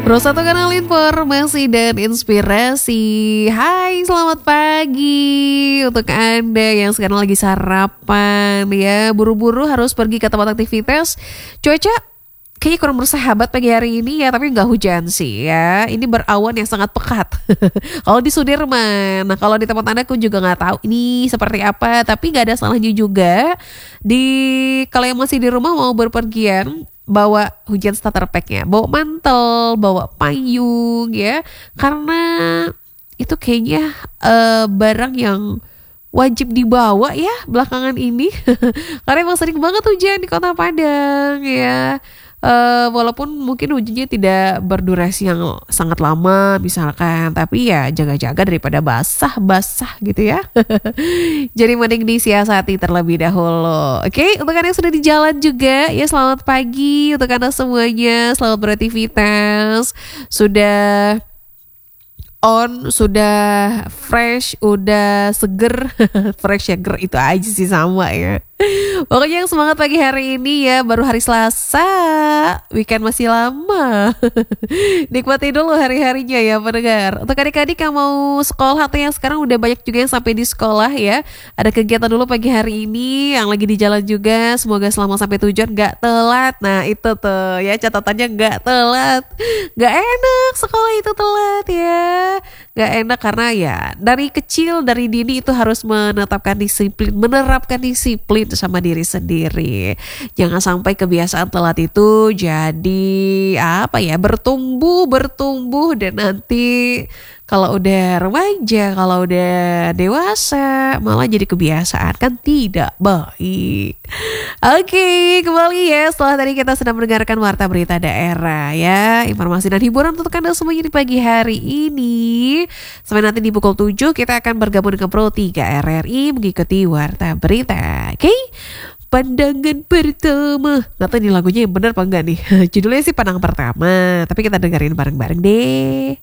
Satu kanal informasi dan inspirasi. Hai, selamat pagi untuk Anda yang sekarang lagi sarapan ya. Buru-buru harus pergi ke tempat aktivitas. Cuaca kayaknya kurang bersahabat pagi hari ini ya, tapi nggak hujan sih ya. Ini berawan yang sangat pekat. Kalau di Sudirman, nah kalau di tempat Anda aku juga nggak tahu ini seperti apa. Tapi nggak ada salahnya juga kalau yang masih di rumah mau berpergian, bawa hujan starter pack-nya, bawa mantel, bawa payung ya, karena itu kayaknya barang yang wajib dibawa ya belakangan ini. Karena emang sering banget hujan di Kota Padang ya. Walaupun mungkin hujannya tidak berdurasi yang sangat lama misalkan, tapi ya jaga-jaga daripada basah-basah gitu ya. Jadi mending disiasati terlebih dahulu. Oke, untuk Anda yang sudah di jalan juga ya, selamat pagi untuk Anda semuanya. Selamat beraktivitas. Sudah sudah fresh, udah seger. Fresh seger itu aja sih sama ya. Pokoknya yang semangat pagi hari ini ya, baru hari Selasa, weekend masih lama. Nikmati dulu hari-harinya ya pendengar. Untuk adik-adik yang mau sekolah atau yang sekarang udah banyak juga yang sampai di sekolah ya, ada kegiatan dulu pagi hari ini, yang lagi di jalan juga, semoga selama sampai tujuan gak telat. Nah itu tuh ya catatannya, gak telat. Gak enak sekolah itu telat ya. Gak enak karena ya dari kecil, dari dini itu harus menerapkan disiplin sama diri sendiri. Jangan sampai kebiasaan telat itu jadi bertumbuh dan nanti kalau udah remaja, kalau udah dewasa malah jadi kebiasaan, kan tidak baik. Oke, kembali ya setelah tadi kita sedang mendengarkan warta berita daerah ya, informasi dan hiburan untuk Anda semuanya di pagi hari ini. Sampai nanti di pukul 7 kita akan bergabung dengan Pro 3 RRI mengikuti warta berita. Oke? Pandangan pertama. Nggak tahu ini lagunya yang benar apa enggak nih. Judulnya sih Pandangan Pertama, tapi kita dengerin bareng-bareng deh.